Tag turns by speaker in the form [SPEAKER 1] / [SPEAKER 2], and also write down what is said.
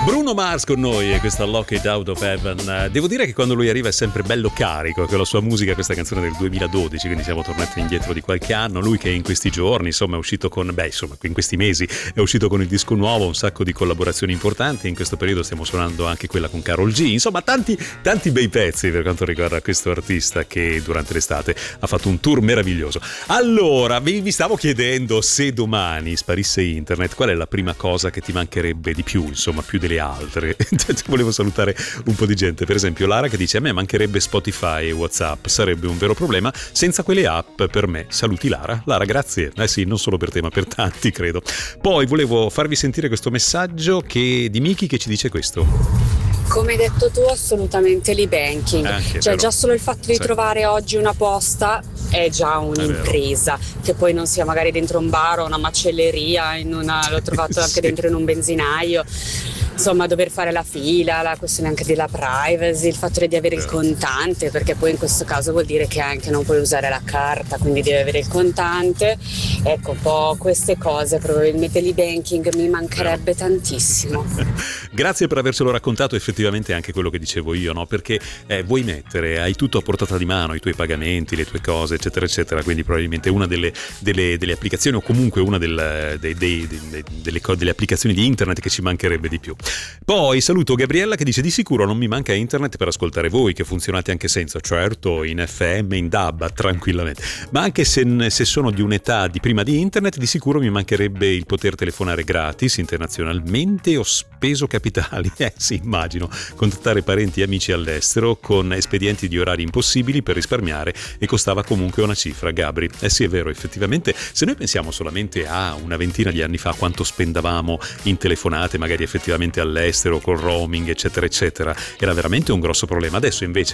[SPEAKER 1] Bruno Mars con noi e questa Lock It Out of Heaven. Devo dire che quando lui arriva è sempre bello carico con la sua musica. Questa canzone del 2012, quindi siamo tornati indietro di qualche anno. Lui che in questi giorni, insomma, è uscito con, in questi mesi è uscito con il disco nuovo, un sacco di collaborazioni importanti. In questo periodo stiamo suonando anche quella con Karol G. Insomma, tanti bei pezzi per quanto riguarda questo artista che durante l'estate ha fatto un tour meraviglioso. Allora, vi stavo chiedendo, se domani sparisse internet, qual è la prima cosa che ti mancherebbe di più, insomma, più delle altre? Volevo salutare un po' di gente, per esempio Lara che dice: a me mancherebbe Spotify e WhatsApp, sarebbe un vero problema senza quelle app per me. Saluti Lara. Grazie. Sì, non solo per te ma per tanti, credo. Poi volevo farvi sentire questo messaggio di Miki che ci dice questo.
[SPEAKER 2] Come hai detto tu, assolutamente l'e-banking, cioè già solo il fatto di trovare oggi una posta è già un'impresa, che poi non sia magari dentro un bar o una macelleria, l'ho trovato anche dentro in un benzinaio. Insomma, dover fare la fila, la questione anche della privacy, il fatto di avere il contante, perché poi in questo caso vuol dire che anche non puoi usare la carta, quindi devi avere il contante. Ecco, un po' queste cose, probabilmente l'e-banking mi mancherebbe tantissimo.
[SPEAKER 1] Grazie per avercelo raccontato, effettivamente anche quello che dicevo io, no? Perché vuoi hai tutto a portata di mano, i tuoi pagamenti, le tue cose, eccetera, eccetera, quindi probabilmente una delle applicazioni, o comunque una delle applicazioni di internet che ci mancherebbe di più. Poi saluto Gabriella che dice: di sicuro non mi manca internet per ascoltare voi, che funzionate anche senza, certo, in FM, in DAB, tranquillamente, ma anche se sono di un'età di prima di internet, di sicuro mi mancherebbe il poter telefonare gratis internazionalmente o speso capitali, sì, immagino, contattare parenti e amici all'estero con espedienti di orari impossibili per risparmiare, e costava comunque una cifra. Gabri, sì, è vero, effettivamente se noi pensiamo solamente a una ventina di anni fa quanto spendavamo in telefonate magari effettivamente all'estero col roaming, eccetera eccetera, era veramente un grosso problema. Adesso invece